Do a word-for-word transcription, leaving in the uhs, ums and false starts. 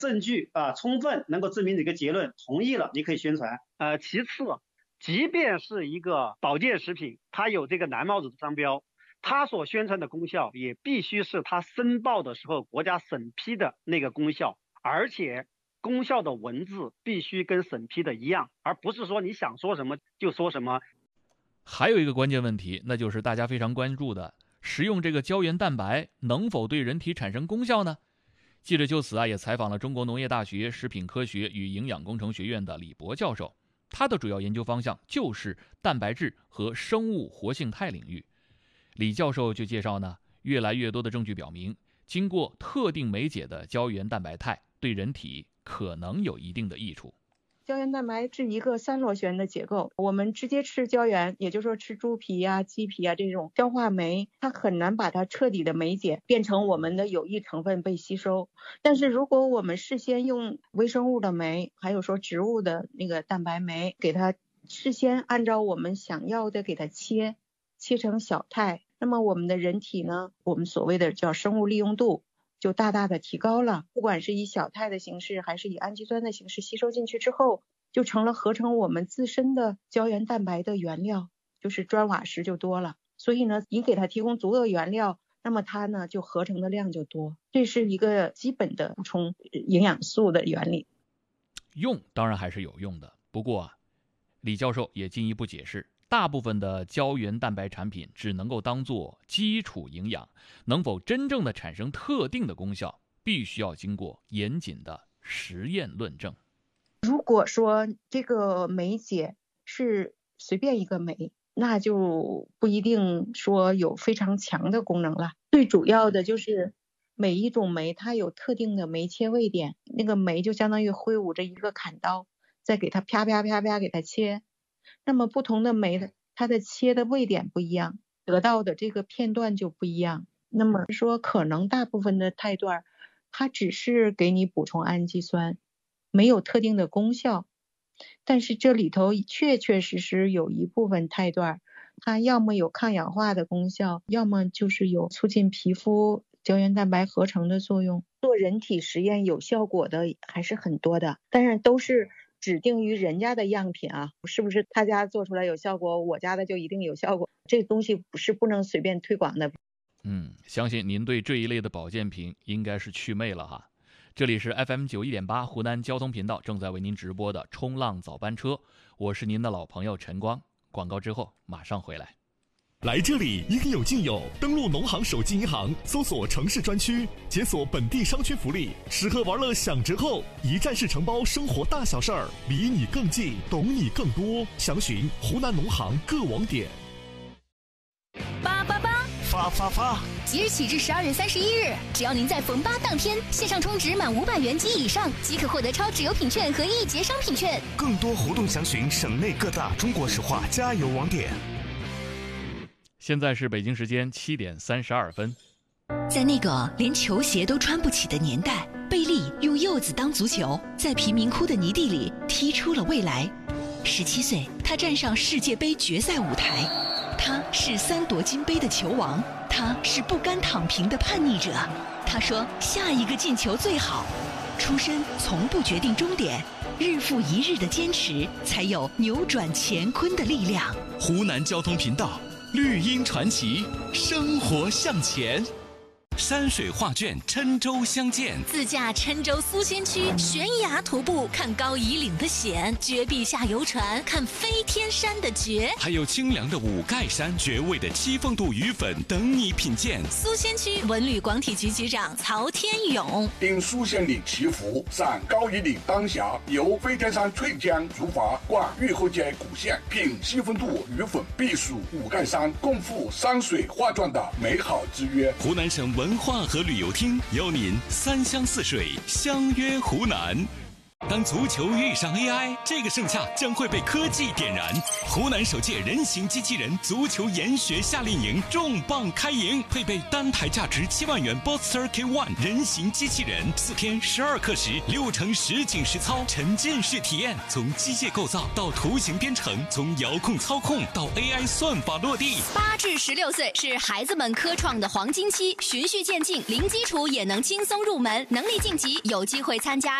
证据啊充分能够证明这个结论，同意了你可以宣传。呃，其次，即便是一个保健食品，它有这个蓝帽子商标，它所宣传的功效也必须是它申报的时候国家审批的那个功效，而且功效的文字必须跟审批的一样，而不是说你想说什么就说什么。 还有一个关键问题，那就是大家非常关注的，食用这个胶原蛋白能否对人体产生功效呢？记者就此啊也采访了中国农业大学食品科学与营养工程学院的李博教授，他的主要研究方向就是蛋白质和生物活性肽领域。李教授就介绍呢，越来越多的证据表明，经过特定酶解的胶原蛋白肽对人体可能有一定的益处。 胶原蛋白是一个三螺旋的结构，我们直接吃胶原，也就是说吃猪皮啊、鸡皮啊这种消化酶，它很难把它彻底的酶解变成我们的有益成分被吸收。但是如果我们事先用微生物的酶，还有说植物的那个蛋白酶，给它事先按照我们想要的给它切切成小肽，那么我们的人体呢，我们所谓的叫生物利用度就大大的提高了，不管是以小肽的形式还是以氨基酸的形式吸收进去之后，就成了合成我们自身的胶原蛋白的原料，就是砖瓦石就多了。所以呢，你给它提供足够原料，那么它呢就合成的量就多，这是一个基本的补充营养素的原理。 用当然还是有用的，不过啊，李教授也进一步解释，大部分的胶原蛋白产品只能够当做基础营养，能否真正的产生特定的功效，必须要经过严谨的实验论证。 如果说这个酶解是随便一个酶，那就不一定说有非常强的功能了。最主要的就是每一种酶它有特定的酶切位点，那个酶就相当于挥舞着一个砍刀，再给它啪啪啪啪给它切。那么不同的酶它的切的位点不一样，得到的这个片段就不一样。那么说可能大部分的肽段它只是给你补充氨基酸，没有特定的功效，但是这里头确确实实有一部分肽段它要么有抗氧化的功效，要么就是有促进皮肤胶原蛋白合成的作用。做人体实验有效果的还是很多的，当然都是指定于人家的样品啊，是不是他家做出来有效果，我家的就一定有效果？这东西不是不能随便推广的。 嗯，相信您对这一类的保健品应该是祛魅了哈。这里是 F M 九十一点八 湖南交通频道正在为您直播的冲浪早班车，我是您的老朋友陈光。广告之后马上回来。 来这里应有尽有，登录农行手机银行，搜索城市专区，解锁本地商圈福利，吃喝玩乐享折扣，一站式承包生活大小事儿，离你更近，懂你更多。详询湖南农行各网点。 八八八发发发！ 即日起至十二月三十一日，只要您在逢八当天线上充值满五百元及以上，即可获得超值优品券和一节商品券。 更多活动详询省内各大中国石化加油网点。 现在是北京时间七点三十二分。 在那个连球鞋都穿不起的年代，贝利用柚子当足球，在贫民窟的泥地里踢出了未来。十七岁，他站上世界杯决赛舞台。他是三夺金杯的球王，他是不甘躺平的叛逆者。他说下一个进球最好。出身从不决定终点，日复一日的坚持，才有扭转乾坤的力量。 湖南交通频道，绿茵传奇，生活向前。山水画卷郴州相见， 自驾郴州苏仙区，悬崖徒步看高夷岭的险，绝壁下游船看飞天山的绝， 还有清凉的五盖山、绝味的七凤肚鱼粉等你品鉴。 苏仙区文旅广体局局长曹天勇： 因苏仙岭祈福，赏高夷岭丹霞，游飞天山翠江竹筏，逛玉后街古县，品七凤肚鱼粉，避暑五盖山，共赴山水画卷的美好之约。 湖南省文化和旅游厅邀您三湘四水相约湖南。 当足球遇上 A I， 这个盛夏将会被科技点燃。湖南首届人形机器人足球研学夏令营重磅开营，配备单台价值七万元 Boxster K 一 人形机器人，四天十二课时，六成实景实操，沉浸式体验，从机械构造到图形编程，从遥控操控到 A I 算法落地。 八至十六岁是孩子们科创的黄金期，循序渐进，零基础也能轻松入门，能力晋级有机会参加